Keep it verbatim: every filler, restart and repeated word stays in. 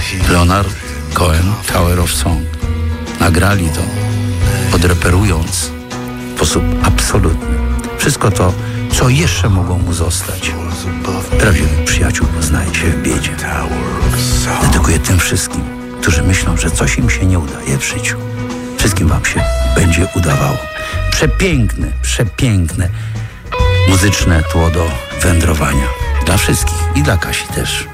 Leonard Cohen, Tower of Song. Nagrali to, odreperując w sposób absolutny wszystko to, co jeszcze mogło mu zostać. Prawdziwych przyjaciół poznaje się w biedzie. Dedykuję tym wszystkim, którzy myślą, że coś im się nie udaje w życiu. Wszystkim wam się będzie udawało. Przepiękne, przepiękne muzyczne tło do wędrowania. Dla wszystkich i dla Kasi też.